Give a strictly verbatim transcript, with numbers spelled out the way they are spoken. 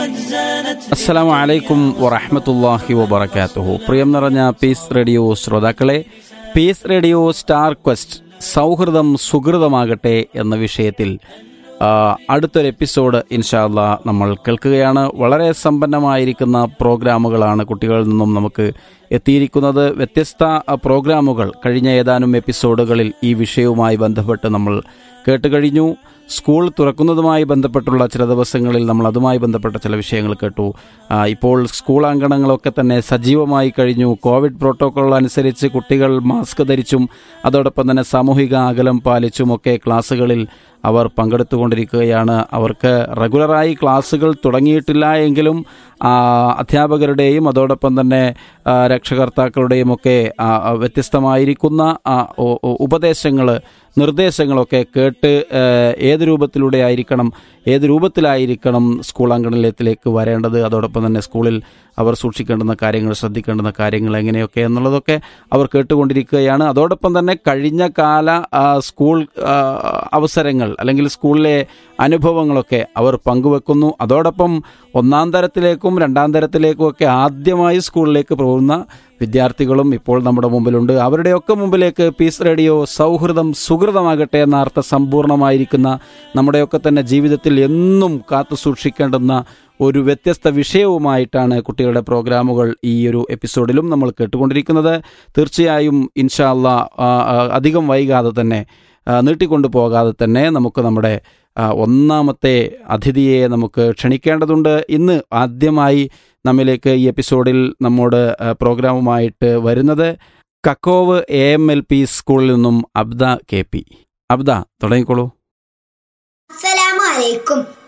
അസ്സലാമു അലൈക്കും വറഹ്മത്തുള്ളാഹി വബറകാതുഹു. പ്രിയം നിറഞ്ഞ പീസ് റേഡിയോ ശ്രോതാക്കളെ, പീസ് റേഡിയോ സ്റ്റാർ ക്വസ്റ്റ് സൗഹൃദം സുഹൃതമാകട്ടെ എന്ന വിഷയത്തിൽ അടുത്തൊരു എപ്പിസോഡ് ഇൻഷാ അല്ലാ നമ്മൾ കേൾക്കുകയാണ്. വളരെ സമ്പന്നമായിരിക്കുന്ന പ്രോഗ്രാമുകളാണ് കുട്ടികളിൽ നിന്നും നമുക്ക് എത്തിയിരിക്കുന്നത്. വ്യത്യസ്ത പ്രോഗ്രാമുകൾ കഴിഞ്ഞ ഏതാനും എപ്പിസോഡുകളിൽ ഈ വിഷയവുമായി ബന്ധപ്പെട്ട് നമ്മൾ കേട്ടുകഴിഞ്ഞു. സ്കൂൾ തുറക്കുന്നതുമായി ബന്ധപ്പെട്ടുള്ള ചില ദിവസങ്ങളിൽ നമ്മൾ അതുമായി ബന്ധപ്പെട്ട ചില വിഷയങ്ങൾ കേട്ടു. ഇപ്പോൾ സ്കൂൾ അങ്കണങ്ങളൊക്കെ തന്നെ സജീവമായി കഴിഞ്ഞു. കോവിഡ് പ്രോട്ടോക്കോൾ അനുസരിച്ച് കുട്ടികൾ മാസ്ക് ധരിച്ചും അതോടൊപ്പം തന്നെ സാമൂഹിക അകലം പാലിച്ചുമൊക്കെ ക്ലാസ്സുകളിൽ അവർ പങ്കെടുത്തുകൊണ്ടിരിക്കുകയാണ്. അവർക്ക് റെഗുലറായി ക്ലാസ്സുകൾ തുടങ്ങിയിട്ടില്ല എങ്കിലും അധ്യാപകരുടെയും അതോടൊപ്പം തന്നെ രക്ഷകർത്താക്കളുടെയും ഒക്കെ വ്യത്യസ്തമായിരിക്കുന്ന ഉപദേശങ്ങൾ, നിർദ്ദേശങ്ങളൊക്കെ കേട്ട് ഏത് രൂപത്തിലൂടെ ആയിരിക്കണം ഏത് രൂപത്തിലായിരിക്കണം സ്കൂൾ അങ്കണത്തിലേക്ക് വരേണ്ടത്, അതോടൊപ്പം തന്നെ സ്കൂളിൽ അവർ സൂക്ഷിക്കേണ്ടുന്ന കാര്യങ്ങൾ, ശ്രദ്ധിക്കേണ്ടുന്ന കാര്യങ്ങൾ എങ്ങനെയൊക്കെ എന്നുള്ളതൊക്കെ അവർ കേട്ടുകൊണ്ടിരിക്കുകയാണ്. അതോടൊപ്പം തന്നെ കഴിഞ്ഞ കാല സ്കൂൾ അവസരങ്ങൾ അല്ലെങ്കിൽ സ്കൂളിലെ അനുഭവങ്ങളൊക്കെ അവർ പങ്കുവെക്കുന്നു. അതോടൊപ്പം ഒന്നാം തരത്തിലേക്കും രണ്ടാം തരത്തിലേക്കും ഒക്കെ ആദ്യമായി സ്കൂളിലേക്ക് പോകുന്ന വിദ്യാർത്ഥികളും ഇപ്പോൾ നമ്മുടെ മുമ്പിലുണ്ട്. അവരുടെയൊക്കെ മുമ്പിലേക്ക് പീസ് റേഡിയോ സൗഹൃദം സുഹൃതമാകട്ടെ എന്ന അർത്ഥ സമ്പൂർണമായിരിക്കുന്ന നമ്മുടെയൊക്കെ തന്നെ ജീവിതത്തിൽ എന്നും കാത്തു സൂക്ഷിക്കേണ്ടുന്ന ഒരു വ്യത്യസ്ത വിഷയവുമായിട്ടാണ് കുട്ടികളുടെ പ്രോഗ്രാമുകൾ ഈ ഒരു എപ്പിസോഡിലും നമ്മൾ കേട്ടുകൊണ്ടിരിക്കുന്നത്. തീർച്ചയായും ഇൻഷാ അല്ലാ അധികം വൈകാതെ തന്നെ, നീട്ടിക്കൊണ്ടു പോകാതെ തന്നെ നമുക്ക് നമ്മുടെ ഒന്നാമത്തെ അതിഥിയെ നമുക്ക് ക്ഷണിക്കേണ്ടതുണ്ട്. ഇന്ന് ആദ്യമായി നമ്മിലേക്ക് ഈ എപ്പിസോഡിൽ നമ്മോട് പ്രോഗ്രാമുമായിട്ട് വരുന്നത് Kakkove A M L P സ്കൂളിൽ നിന്നും അബ്ദ കെ പി. അബ്ദ, തുടങ്ങിക്കോളൂ. അസ്സലാമു അലൈക്കും.